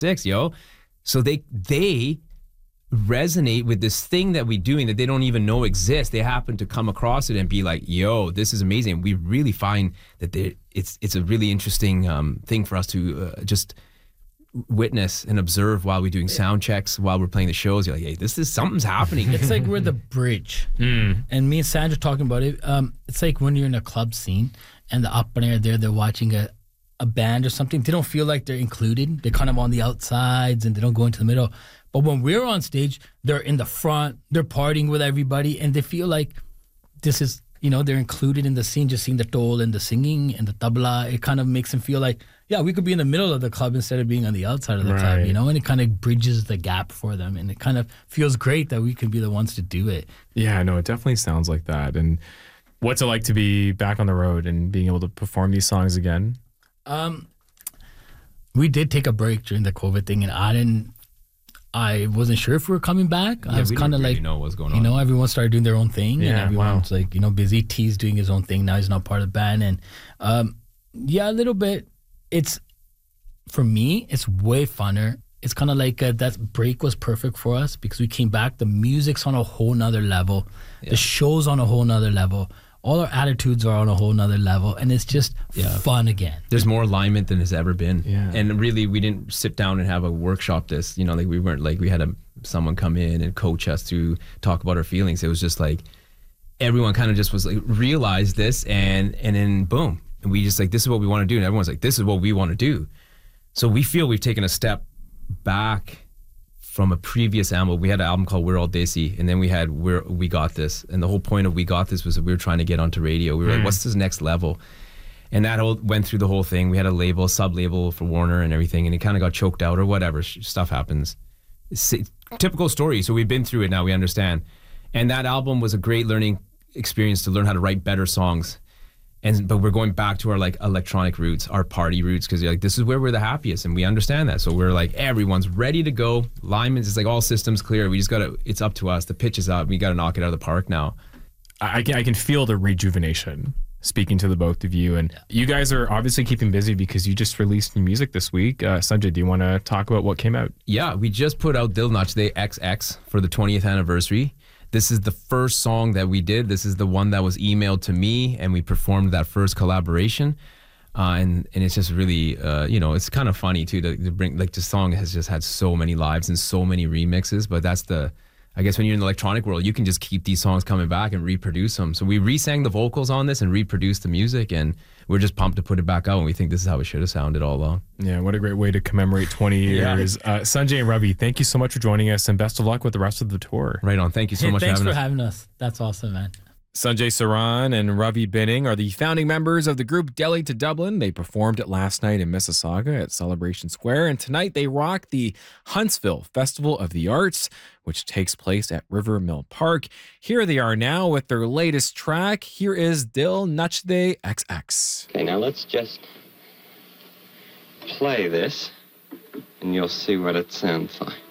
six, yo. So they resonate with this thing that we're doing that they don't even know exists. They happen to come across it and be like, yo, this is amazing. We really find that it's a really interesting thing for us to just witness and observe while we're doing sound checks, while we're playing the shows. You're like, hey, something's happening. It's like we're the bridge. And me and Sandra talking about it. It's like when you're in a club scene and the up and air there, they're watching a band or something. They don't feel like they're included. They're kind of on the outsides and they don't go into the middle. But when we're on stage, they're in the front, they're partying with everybody, and they feel like this is, they're included in the scene, just seeing the dole and the singing and the tabla. It kind of makes them feel like, yeah, we could be in the middle of the club instead of being on the outside of the club, and it kind of bridges the gap for them. And it kind of feels great that we can be the ones to do it. Yeah, no, it definitely sounds like that. And what's it like to be back on the road and being able to perform these songs again? We did take a break during the COVID thing, and I wasn't sure if we were coming back. I was kind of like, know what's going on. Everyone started doing their own thing, and everyone's like, busy. T's doing his own thing now; he's not part of the band, and a little bit. It's for me, it's way funner. It's kind of like that break was perfect for us because we came back. The music's on a whole nother level. The show's on a whole nother level. All our attitudes are on a whole nother level, and it's just fun again. There's more alignment than has ever been. Yeah. And really, we didn't sit down and have a workshop this, like we weren't like, we had someone come in and coach us to talk about our feelings. It was just like, everyone kind of just was like, realized this, and then boom. And we just like, this is what we want to do. And everyone's like, this is what we want to do. So we feel we've taken a step back from a previous album. We had an album called We're All Desi, and then we had We Got This. And the whole point of We Got This was that we were trying to get onto radio. We were like, what's this next level? And that went through the whole thing. We had a sub-label for Warner and everything, and it kind of got choked out or whatever. Stuff happens. It's typical story. So we've been through it now. We understand. And that album was a great learning experience to learn how to write better songs. But we're going back to our like electronic roots, our party roots, because like this is where we're the happiest, and we understand that. So we're like, everyone's ready to go. Linemen's, it's like all systems clear. We just gotta. It's up to us. The pitch is up. We gotta knock it out of the park now. I can feel the rejuvenation speaking to the both of you, and you guys are obviously keeping busy because you just released new music this week. Sanjay, do you want to talk about what came out? Yeah, we just put out Dil Nachde XX for the 20th anniversary. This is the first song that we did. This is the one that was emailed to me, and we performed that first collaboration. And it's just really, it's kind of funny too to bring, like, the song has just had so many lives and so many remixes. But that's I guess when you're in the electronic world, you can just keep these songs coming back and reproduce them. So we re-sang the vocals on this and reproduced the music, and we're just pumped to put it back out. And we think this is how it should have sounded all along. Yeah, what a great way to commemorate 20 years. Sanjay and Ravi, thank you so much for joining us, and best of luck with the rest of the tour. Right on. Thank you so much for having us. Thanks for having us. That's awesome, man. Sanjay Saran and Ravi Binning are the founding members of the group Delhi to Dublin. They performed it last night in Mississauga at Celebration Square, and tonight they rock the Huntsville Festival of the Arts, which takes place at River Mill Park. Here they are now with their latest track. Here is Dil Nachde XX. Okay, now let's just play this, and you'll see what it sounds like.